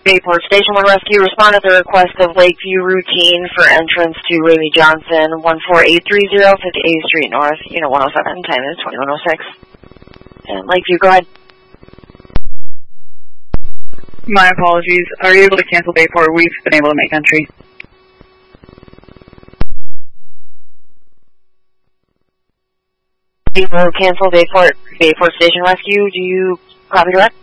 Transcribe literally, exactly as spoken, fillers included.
Bayport Station one Rescue, respond at the request of Lakeview Routine for entrance to Amy Johnson, one four eight three zero, fifty-eighth Street North, Unit one oh seven, time is twenty-one oh six. And Lakeview, go ahead. My apologies. Are you able to cancel Bayport? We've been able to make entry. People cancel Bayport, Bayport Station Rescue, do you copy that?